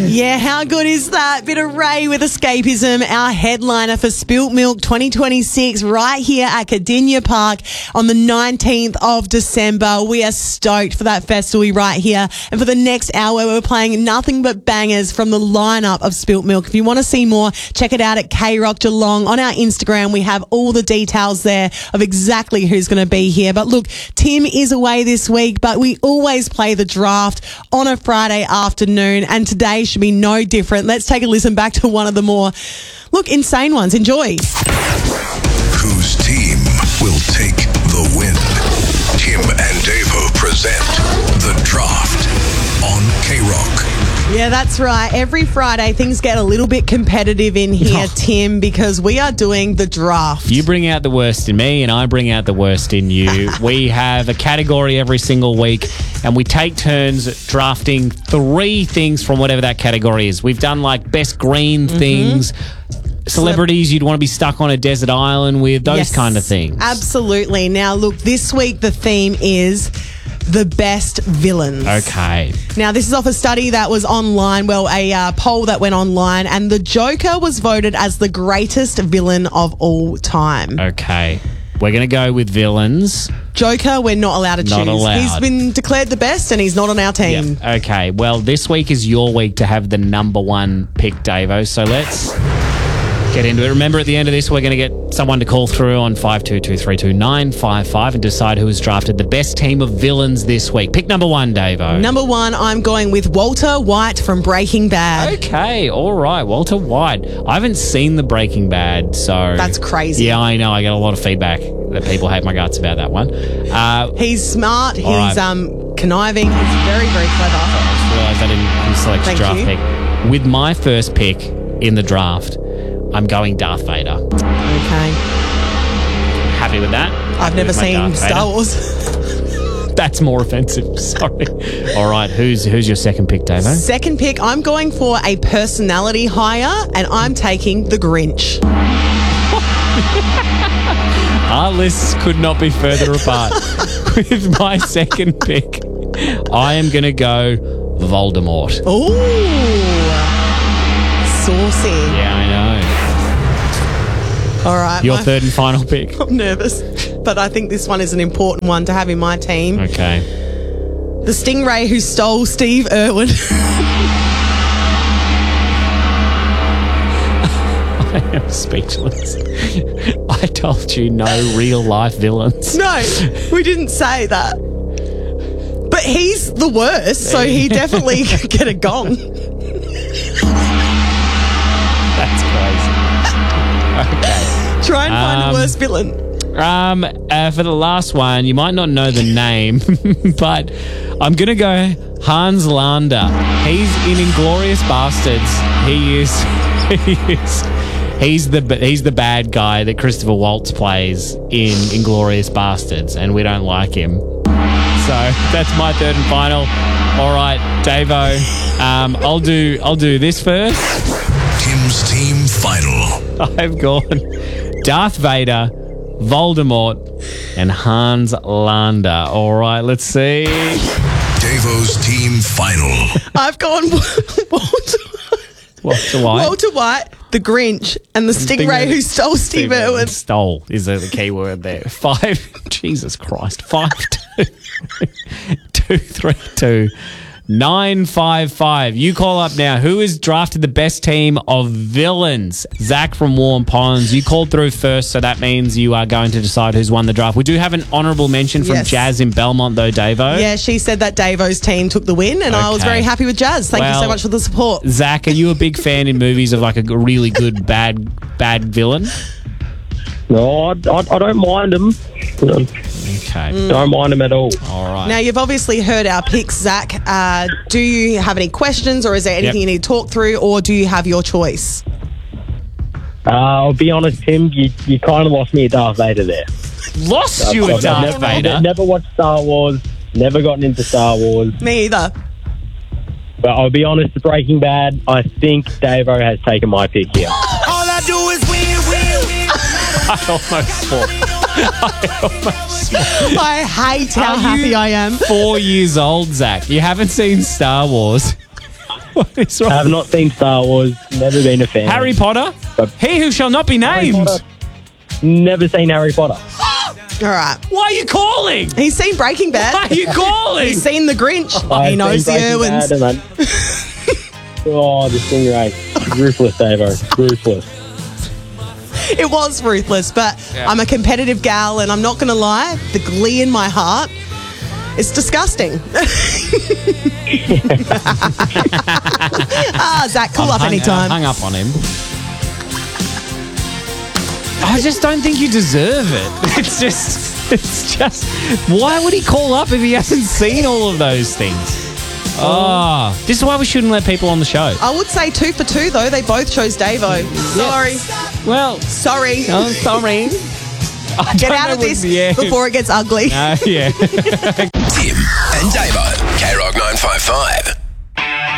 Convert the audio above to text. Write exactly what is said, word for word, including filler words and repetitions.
Yeah, how good is that? Bit of Ray with Escapism, our headliner for Spilt Milk twenty twenty-six, right here at Cardinia Park on the nineteenth of December. We are stoked for that festival right here. And for the next hour, we're playing nothing but bangers from the lineup of Spilt Milk. If you want to see more, check it out at K-Rock Geelong. On our Instagram, we have all the details there of exactly who's going to be here. But look, Tim is away this week, but we always play the draft on a Friday afternoon, and today should be no different. Let's take a listen back to one of the more, look, insane ones. Enjoy. Whose team will take the win? Tim and Davo present The Draft on K-Rock. Yeah, that's right. Every Friday, things get a little bit competitive in here, oh. Tim, because we are doing the draft. You bring out the worst in me, and I bring out the worst in you. We have a category every single week, and we take turns drafting three things from whatever that category is. We've done, like, best green mm-hmm. things, celebrities you'd want to be stuck on a desert island with, those yes, kind of things. Absolutely. Now, look, this week the theme is the best villains. Okay. Now, this is off a study that was online, well, a uh, poll that went online, and the Joker was voted as the greatest villain of all time. Okay. We're going to go with villains. Joker, we're not allowed to not choose. Allowed. He's been declared the best, and he's not on our team. Yep. Okay. Well, this week is your week to have the number one pick, Davo, so let's get into it. Remember, at the end of this, we're going to get someone to call through on five two two three two nine five five and decide who has drafted the best team of villains this week. Pick number one, Davo. Number one, I'm going with Walter White from Breaking Bad. Okay, all right, Walter White. I haven't seen the Breaking Bad, so... That's crazy. Yeah, I know. I get a lot of feedback that people hate my guts about that one. Uh, he's smart. He's right. um, conniving. He's very, very clever. I just realised I didn't select Thank draft you. pick. With my first pick in the draft, I'm going Darth Vader. Okay. Happy with that? Happy I've never seen Star Wars. That's more offensive. Sorry. All right. Who's who's your second pick, Davo? Second pick, I'm going for a personality hire, and I'm taking the Grinch. Our lists could not be further apart. With my second pick, I am going to go Voldemort. Ooh. Saucy. Yeah, I know. All right. Your third and final pick. I'm nervous, but I think this one is an important one to have in my team. Okay. The Stingray who stole Steve Irwin. I am speechless. I told you no real life villains. No, we didn't say that. But he's the worst, so he definitely could get a gong. That's crazy. Okay. Try and find um, a worse villain. Um, uh, for the last one, you might not know the name, but I'm going to go Hans Landa. He's in Inglourious Bastards. He is, he is, he's the he's the bad guy that Christopher Waltz plays in Inglourious Bastards, and we don't like him. So that's my third and final. All right, Davo, um, I'll do I'll do this first. Tim's team final. I've gone Darth Vader, Voldemort, and Hans Landa. All right, let's see. Davo's team final. I've gone Walter, Walter White. Walter White, the Grinch, and the Stingray who stole Steve, Steve Irwin. Stole is the key word there. Five, Jesus Christ. Five, two, two, three, two. nine five five. You call up now. Who has drafted the best team of villains? Zach from Warm Ponds. You called through first, so that means you are going to decide who's won the draft. We do have an honourable mention from yes. Jazz in Belmont, though, Davo. Yeah, she said that Davo's team took the win, and okay. I was very happy with Jazz. Thank well, you so much for the support. Zach, are you a big fan in movies of like a really good bad bad villain? No, I, I, I don't mind them. Okay. Mm. Don't mind them at all. All right. Now, you've obviously heard our picks, Zach. Uh, do you have any questions, or is there anything yep. you need to talk through, or do you have your choice? Uh, I'll be honest, Tim, you, you kind of lost me at Darth Vader there. Lost I've, you at Darth never, Vader? Never watched Star Wars, never gotten into Star Wars. Me either. But I'll be honest, Breaking Bad, I think Davo has taken my pick here. All I do is win, win, win. I almost swore. I almost swore. I hate how Are happy you I am. Four years old, Zach. You haven't seen Star Wars. What is I wrong? have not seen Star Wars. Never been a fan. Harry Potter? But- He who shall not be Harry named. Potter. Never seen Harry Potter. All right. Why are you calling? He's seen Breaking Bad. Why are you calling? He's seen The Grinch. Oh, he I've knows the seen Breaking Irwins. Bad and I- oh, the Stingray. Ruthless, Davo. Ruthless. It was ruthless, but Yeah. I'm a competitive gal, and I'm not going to lie. The glee in my heart, it's disgusting. ah, Zach, call up hung, anytime. I hung up on him. I just don't think you deserve it. It's just, it's just, why would he call up if he hasn't seen all of those things? Oh, this is why we shouldn't let people on the show. I would say two for two, though. They both chose Davo. Sorry. Well, Sorry. I'm sorry. I Get don't out know of what- this yeah. before it gets ugly. Uh, yeah. Tim and Davo. K Rock nine five five.